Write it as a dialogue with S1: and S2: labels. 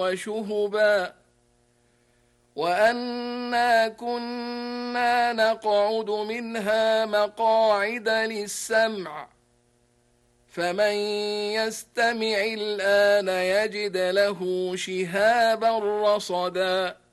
S1: وشهبا وأنا كنا نقعد منها مقاعد للسمع فمن يستمع الآن يجد له شهابا رصدا